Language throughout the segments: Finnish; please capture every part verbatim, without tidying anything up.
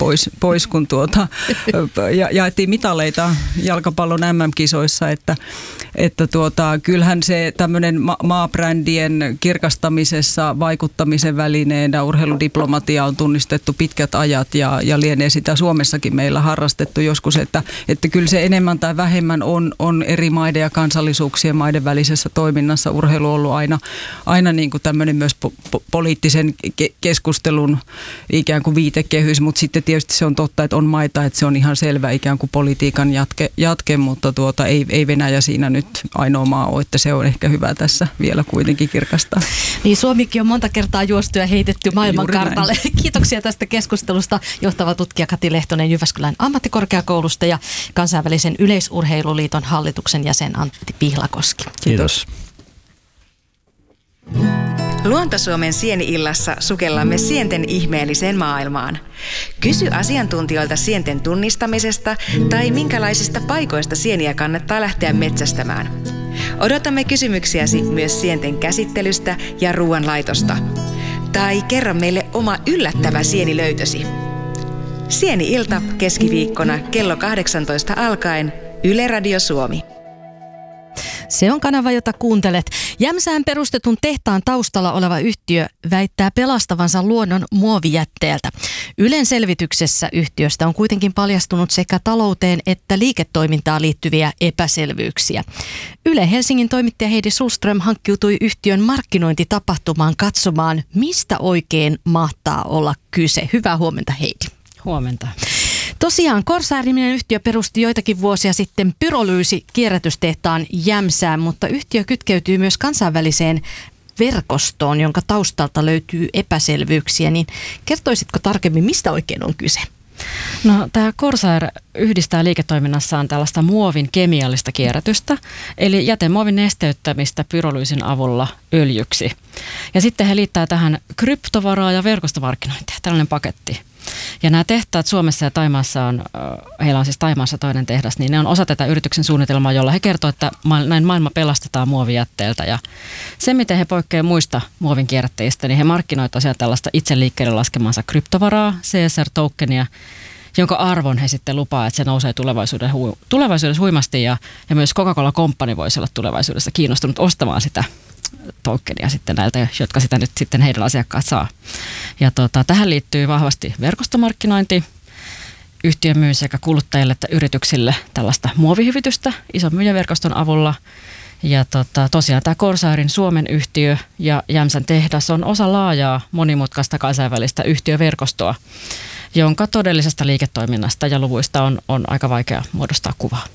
pois, pois kun tuota, ja, jaettiin mitaleita jalkapallon äm äm-kisoissa, että, että tuota, kyllähän se tämmöinen ma- maabrändien kirkastamisessa vaikuttamisen välineenä urheiludiplomatia on tunnistettu pitkät ajat ja, ja lienee sitä Suomessakin meillä harrastettu joskus, että, että kyllä se enemmän tai vähemmän on, on eri maiden ja kansallisuuksien maiden välisessä toiminnassa urheilu ollut aina, aina niin kuin tämmöinen myös po- po- poliittisen ke- keskustelun ikään kuin viitekehys, mutta sitten tietysti se on totta, että on maita, että se on ihan selvä ikään kuin politiikan jatke, jatke mutta tuota, ei, ei Venäjä siinä nyt ainoa maa ole, että se on ehkä hyvä tässä vielä kuitenkin kirkastaa. Niin Suomikin on monta kertaa juostu ja heitetty maailmankartalle. Kiitoksia tästä keskustelusta johtava tutkija Kati Lehtonen Jyväskylän ammattikorkeakoulusta ja kansainvälisen yleisurheiluliiton hallituksen jäsen Antti Pihlakoski. Kiitos. Luontosuomen Sieni-illassa sukellamme sienten ihmeelliseen maailmaan. Kysy asiantuntijoilta sienten tunnistamisesta tai minkälaisista paikoista sieniä kannattaa lähteä metsästämään. Odotamme kysymyksiäsi myös sienten käsittelystä ja ruoanlaitosta. Tai kerro meille oma yllättävä sienilöytösi. Sieni-ilta keskiviikkona kello kahdeksantoista alkaen Yle Radio Suomi. Se on kanava, jota kuuntelet. Jämsään perustetun tehtaan taustalla oleva yhtiö väittää pelastavansa luonnon muovijätteeltä. Ylen selvityksessä yhtiöstä on kuitenkin paljastunut sekä talouteen että liiketoimintaan liittyviä epäselvyyksiä. Yle Helsingin toimittaja Heidi Sundström hankkiutui yhtiön markkinointitapahtumaan katsomaan, mistä oikein mahtaa olla kyse. Hyvää huomenta, Heidi. Huomenta. Tosiaan Corsair-niminen yhtiö perusti joitakin vuosia sitten pyrolyysi-kierrätystehtaan Jämsään, mutta yhtiö kytkeytyy myös kansainväliseen verkostoon, jonka taustalta löytyy epäselvyyksiä. Niin kertoisitko tarkemmin, mistä oikein on kyse? No, tämä Corsair yhdistää liiketoiminnassaan tällaista muovin kemiallista kierrätystä, eli jätemuovin nesteyttämistä pyrolyysin avulla öljyksi. Ja sitten he liittää tähän kryptovaraa ja verkostomarkkinointia, tällainen paketti. Ja nämä tehtaat Suomessa ja Taimaassa on, heillä on siis Taimaassa toinen tehdas, niin ne on osa tätä yrityksen suunnitelmaa, jolla he kertovat, että näin maailma pelastetaan muovijätteeltä. Ja se, miten he poikkeavat muista muovin kierrättäjistä, niin he markkinoivat tosiaan tällaista itse liikkeelle laskemansa kryptovaraa, C S R-tokenia, jonka arvon he sitten lupaa, että se nousee tulevaisuudessa huimasti. Ja, ja myös Coca-Cola Company voisi olla tulevaisuudessa kiinnostunut ostamaan sitä tokenia sitten näiltä, jotka sitä nyt sitten heidän asiakkaat saa. Ja tota, tähän liittyy vahvasti verkostomarkkinointi. Yhtiö myy sekä kuluttajille että yrityksille tällaista muovihyvitystä ison myyjäverkoston avulla. Ja tota, tosiaan tämä Corsairin Suomen yhtiö ja Jämsän tehdas on osa laajaa monimutkaista kansainvälistä yhtiöverkostoa, jonka todellisesta liiketoiminnasta ja luvuista on, on aika vaikea muodostaa kuvaa.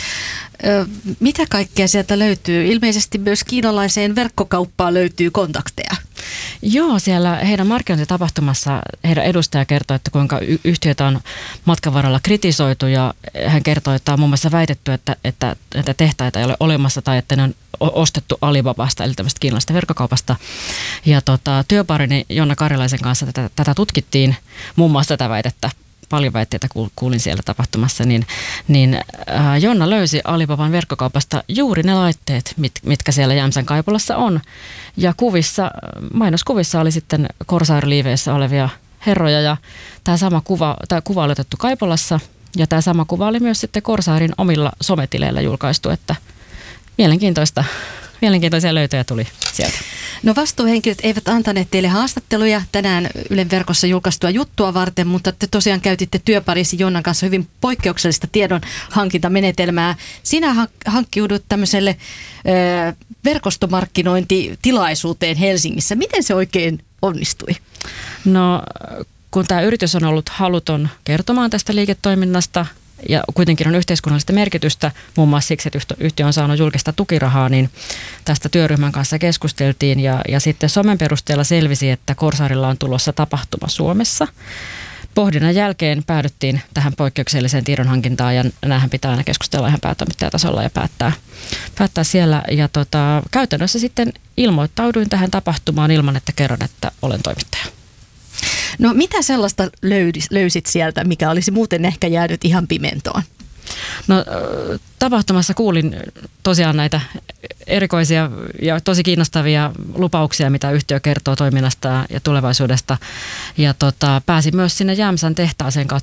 Mitä kaikkea sieltä löytyy? Ilmeisesti myös kiinalaiseen verkkokauppaan löytyy kontakteja. Joo, siellä heidän markkinointitapahtumassa heidän edustaja kertoi, että kuinka y- yhtiötä on matkan varrella kritisoitu ja hän kertoi, että on muun muassa väitetty, että, että, että tehtaita ei ole olemassa tai että ne on ostettu Alibabasta eli tämmöistä kiinalaisesta verkkokaupasta. Ja tota, työparini Jonna Karjalaisen kanssa tätä, tätä tutkittiin, muun muassa tätä väitettä. Paljon väitteitä kuulin siellä tapahtumassa, niin, niin äh, Jonna löysi Alibaban verkkokaupasta juuri ne laitteet, mit, mitkä siellä Jämsän Kaipolassa on. Ja kuvissa, mainoskuvissa oli sitten Corsair-liiveissä olevia herroja ja tämä sama kuva, tämä kuva oli otettu Kaipolassa ja tämä sama kuva oli myös sitten Corsairin omilla sometileillä julkaistu, että mielenkiintoista. Mielenkiintoisia löytöjä tuli sieltä. No vastuuhenkilöt eivät antaneet teille haastatteluja tänään Ylen verkossa julkaistua juttua varten, mutta te tosiaan käytitte työparisi Jonnan kanssa hyvin poikkeuksellista tiedon hankintamenetelmää. Sinä hankkiudut tämmöiselle ö, verkostomarkkinointitilaisuuteen Helsingissä. Miten se oikein onnistui? No kun tämä yritys on ollut haluton kertomaan tästä liiketoiminnasta, ja kuitenkin on yhteiskunnallista merkitystä, muun muassa siksi, että yhtiö on saanut julkista tukirahaa, niin tästä työryhmän kanssa keskusteltiin ja, ja sitten somen perusteella selvisi, että Corsairilla on tulossa tapahtuma Suomessa. Pohdinnan jälkeen päädyttiin tähän poikkeukselliseen tiedonhankintaan ja näähän pitää aina keskustella ihan päätoimittajatasolla ja päättää, päättää siellä. Ja tota, käytännössä sitten ilmoittauduin tähän tapahtumaan ilman, että kerron, että olen toimittaja. No mitä sellaista löydis, löysit sieltä, mikä olisi muuten ehkä jäänyt ihan pimentoon? No tapahtumassa kuulin tosiaan näitä erikoisia ja tosi kiinnostavia lupauksia, mitä yhtiö kertoo toiminnasta ja tulevaisuudesta. Ja tota, pääsin myös sinne Jämsän tehtaaseen